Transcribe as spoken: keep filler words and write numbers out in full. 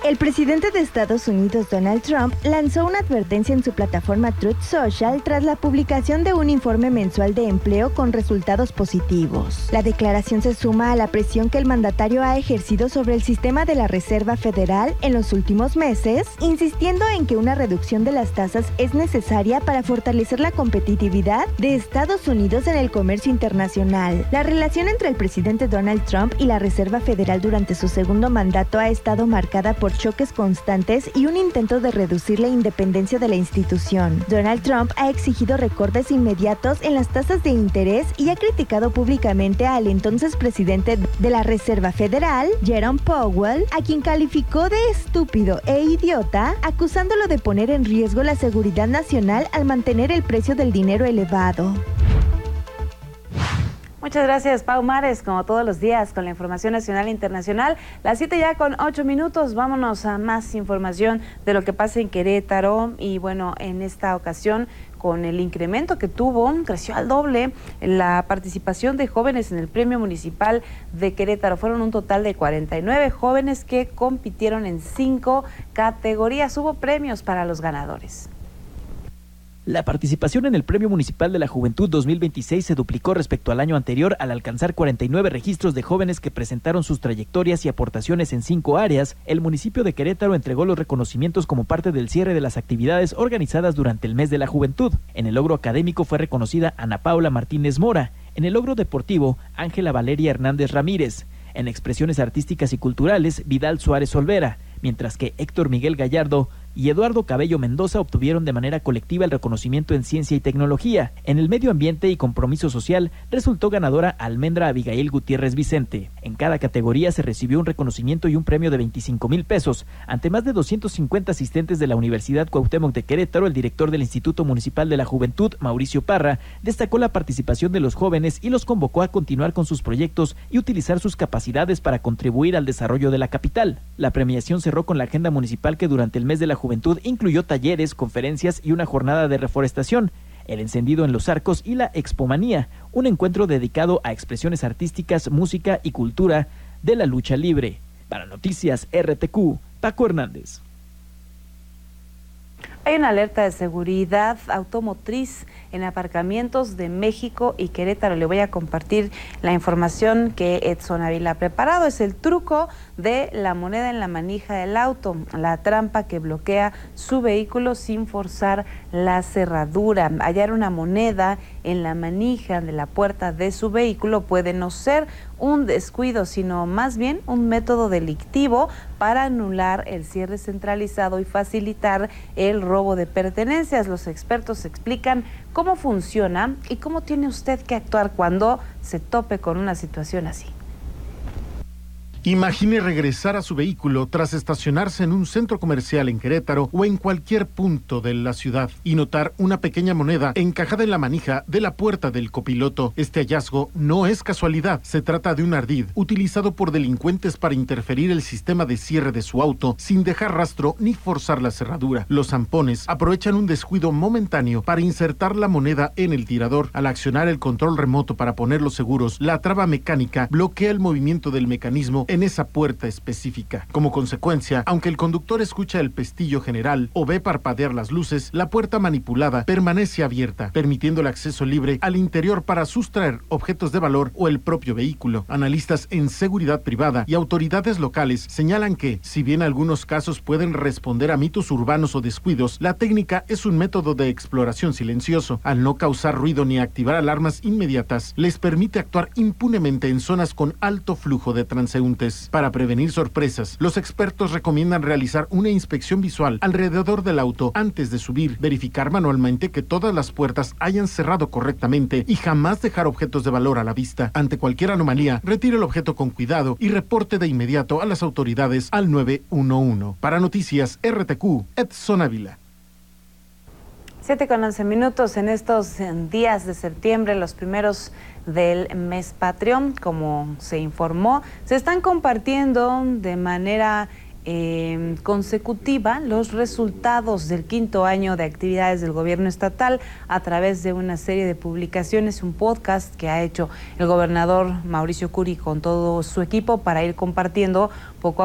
El presidente de Estados Unidos, Donald Trump, lanzó una advertencia en su plataforma Truth Social tras la publicación de un informe mensual de empleo con resultados positivos. La declaración se suma a la presión que el mandatario ha ejercido sobre el sistema de la Reserva Federal en los últimos meses, insistiendo en que una reducción de las tasas es necesaria para fortalecer la competitividad de Estados Unidos en el comercio internacional. La relación entre el presidente Donald Trump y la Reserva Federal durante su segundo mandato ha estado marcada por choques constantes y un intento de reducir la independencia de la institución. Donald Trump ha exigido recortes inmediatos en las tasas de interés y ha criticado públicamente al entonces presidente de la Reserva Federal, Jerome Powell, a quien calificó de estúpido e idiota, acusándolo de poner en riesgo la seguridad nacional al mantener el precio del dinero elevado. Muchas gracias, Pau Mares, como todos los días, con la información nacional e internacional. Las siete ya con ocho minutos, vámonos a más información de lo que pasa en Querétaro. Y bueno, en esta ocasión, con el incremento que tuvo, creció al doble la participación de jóvenes en el Premio Municipal de Querétaro. Fueron un total de cuarenta y nueve jóvenes que compitieron en cinco categorías. Hubo premios para los ganadores. La participación en el Premio Municipal de la Juventud dos mil veintiséis se duplicó respecto al año anterior al alcanzar cuarenta y nueve registros de jóvenes que presentaron sus trayectorias y aportaciones en cinco áreas. El municipio de Querétaro entregó los reconocimientos como parte del cierre de las actividades organizadas durante el mes de la juventud. En el logro académico fue reconocida Ana Paula Martínez Mora. En el logro deportivo, Ángela Valeria Hernández Ramírez. En expresiones artísticas y culturales, Vidal Suárez Olvera, mientras que Héctor Miguel Gallardo y Eduardo Cabello Mendoza obtuvieron de manera colectiva el reconocimiento en ciencia y tecnología. En el medio ambiente y compromiso social resultó ganadora Almendra Abigail Gutiérrez Vicente. En cada categoría se recibió un reconocimiento y un premio de veinticinco mil pesos. Ante más de doscientos cincuenta asistentes de la Universidad Cuauhtémoc de Querétaro, el director del Instituto Municipal de la Juventud, Mauricio Parra, destacó la participación de los jóvenes y los convocó a continuar con sus proyectos y utilizar sus capacidades para contribuir al desarrollo de la capital. La premiación cerró con la agenda municipal que durante el mes de la Juventud incluyó talleres, conferencias y una jornada de reforestación, el encendido en los arcos y la expomanía, un encuentro dedicado a expresiones artísticas, música y cultura de la lucha libre. Para Noticias R T Q, Paco Hernández. Hay una alerta de seguridad automotriz en aparcamientos de México y Querétaro. Le voy a compartir la información que Edson Ávila ha preparado. Es el truco de la moneda en la manija del auto, la trampa que bloquea su vehículo sin forzar la cerradura. Hallar una moneda en la manija de la puerta de su vehículo puede no ser un descuido, sino más bien un método delictivo para anular el cierre centralizado y facilitar el robo de pertenencias. Los expertos explican cómo funciona y cómo tiene usted que actuar cuando se tope con una situación así. Imagine regresar a su vehículo tras estacionarse en un centro comercial en Querétaro o en cualquier punto de la ciudad y notar una pequeña moneda encajada en la manija de la puerta del copiloto. Este hallazgo no es casualidad, se trata de un ardid utilizado por delincuentes para interferir el sistema de cierre de su auto sin dejar rastro ni forzar la cerradura. Los zampones aprovechan un descuido momentáneo para insertar la moneda en el tirador. Al accionar el control remoto para ponerlos seguros, la traba mecánica bloquea el movimiento del mecanismo en esa puerta específica. Como consecuencia, aunque el conductor escucha el pestillo general o ve parpadear las luces, la puerta manipulada permanece abierta, permitiendo el acceso libre al interior para sustraer objetos de valor o el propio vehículo. Analistas en seguridad privada y autoridades locales señalan que, si bien algunos casos pueden responder a mitos urbanos o descuidos, la técnica es un método de exploración silencioso. Al no causar ruido ni activar alarmas inmediatas, les permite actuar impunemente en zonas con alto flujo de transeúntes. Para prevenir sorpresas, los expertos recomiendan realizar una inspección visual alrededor del auto antes de subir, verificar manualmente que todas las puertas hayan cerrado correctamente y jamás dejar objetos de valor a la vista. Ante cualquier anomalía, retire el objeto con cuidado y reporte de inmediato a las autoridades al nueve uno uno. Para Noticias R T Q, Edson Ávila. siete con once minutos en estos días de septiembre, los primeros del mes patrio, como se informó, se están compartiendo de manera eh, consecutiva los resultados del quinto año de actividades del gobierno estatal a través de una serie de publicaciones, un podcast que ha hecho el gobernador Mauricio Curi con todo su equipo para ir compartiendo poco a